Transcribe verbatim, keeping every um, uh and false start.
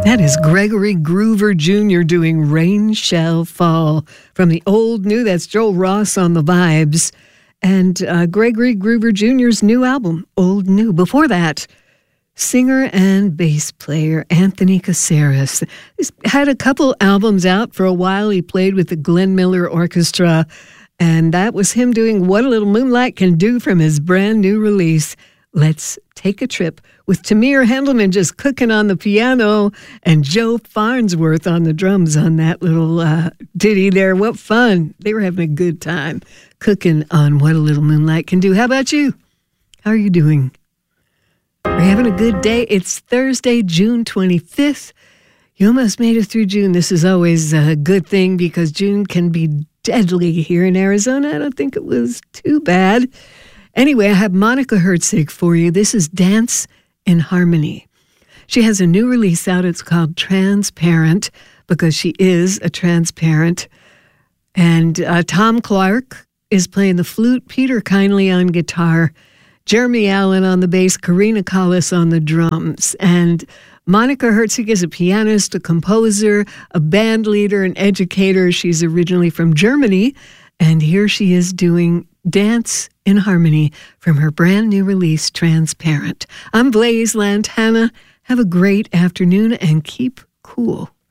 That is Gregory Groover Junior doing Rain Shall Fall from the Old New. That's Joel Ross on the vibes. And uh, Gregory Groover Junior's new album, Old New. Before that, singer and bass player Anthony Caceres. He's had a couple albums out for a while. He played with the Glenn Miller Orchestra. And that was him doing What a Little Moonlight Can Do from his brand new release, Let's Take a Trip, with Tamir Hendelman just cooking on the piano and Joe Farnsworth on the drums on that little uh, ditty there. What fun. They were having a good time cooking on What a Little Moonlight Can Do. How about you? How are you doing? Are you having a good day? It's Thursday, June twenty-fifth. You almost made it through June. This is always a good thing because June can be deadly here in Arizona. I don't think it was too bad. Anyway, I have Monica Herzig for you. This is Dance in Harmony. She has a new release out. It's called Transparent because she is a transparent. And uh, Tom Clark is playing the flute, Peter Kindly on guitar, Jeremy Allen on the bass, Karina Collis on the drums. And Monica Herzig is a pianist, a composer, a band leader, an educator. She's originally from Germany. And here she is doing Dance in Harmony from her brand new release, Transparent. I'm Blaise Lantana. Have a great afternoon and keep cool.